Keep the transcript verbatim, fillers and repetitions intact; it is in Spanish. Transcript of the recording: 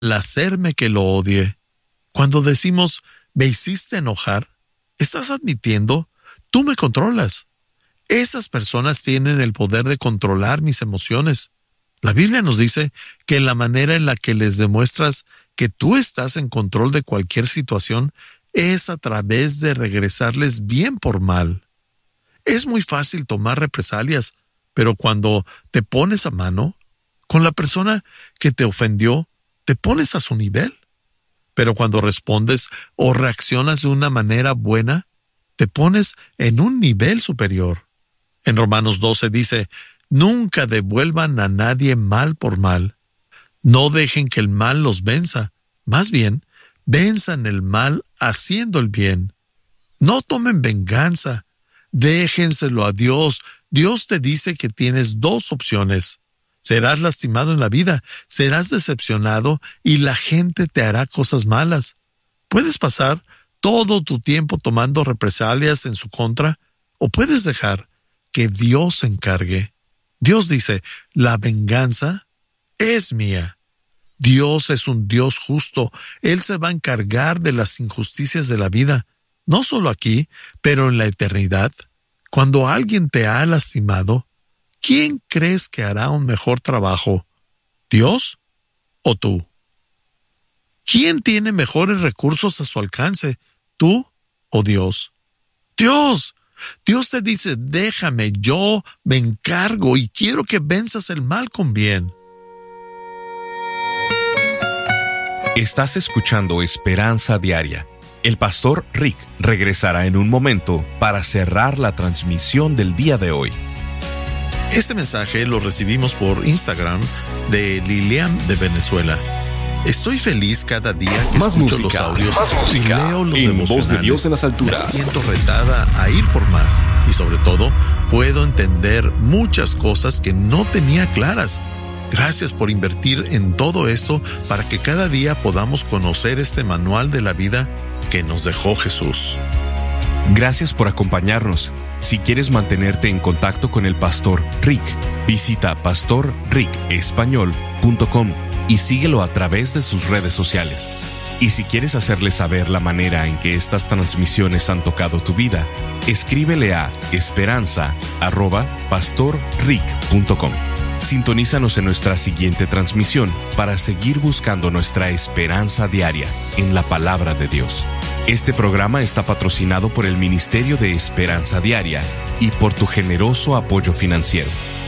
complacerme que lo odie. Cuando decimos, me hiciste enojar, estás admitiendo, tú me controlas. Esas personas tienen el poder de controlar mis emociones. La Biblia nos dice que la manera en la que les demuestras que tú estás en control de cualquier situación es a través de regresarles bien por mal. Es muy fácil tomar represalias, pero cuando te pones a mano con la persona que te ofendió, te pones a su nivel. Pero cuando respondes o reaccionas de una manera buena, te pones en un nivel superior. En Romanos doce dice, nunca devuelvan a nadie mal por mal. No dejen que el mal los venza. Más bien, venzan el mal haciendo el bien. No tomen venganza. Déjenselo a Dios. Dios te dice que tienes dos opciones. Serás lastimado en la vida, serás decepcionado y la gente te hará cosas malas. Puedes pasar todo tu tiempo tomando represalias en su contra o puedes dejar que Dios se encargue. Dios dice, la venganza es mía. Dios es un Dios justo. Él se va a encargar de las injusticias de la vida, no solo aquí, pero en la eternidad. Cuando alguien te ha lastimado, ¿quién crees que hará un mejor trabajo? ¿Dios o tú? ¿Quién tiene mejores recursos a su alcance? ¿Tú o Dios? ¡Dios! Dios te dice, déjame, yo me encargo y quiero que venzas el mal con bien. Estás escuchando Esperanza Diaria. El pastor Rick regresará en un momento para cerrar la transmisión del día de hoy. Este mensaje lo recibimos por Instagram de Lilian de Venezuela. Estoy feliz cada día que más escucho música, los audios más música, y leo los en devocionales. Voz de Dios en las alturas. Me siento retada a ir por más y sobre todo puedo entender muchas cosas que no tenía claras. Gracias por invertir en todo esto para que cada día podamos conocer este manual de la vida que nos dejó Jesús. Gracias por acompañarnos. Si quieres mantenerte en contacto con el pastor Rick, visita pastor rick español punto com y síguelo a través de sus redes sociales. Y si quieres hacerle saber la manera en que estas transmisiones han tocado tu vida, escríbele a esperanza arroba pastor rick punto com. Sintonízanos en nuestra siguiente transmisión para seguir buscando nuestra esperanza diaria en la palabra de Dios. Este programa está patrocinado por el Ministerio de Esperanza Diaria y por tu generoso apoyo financiero.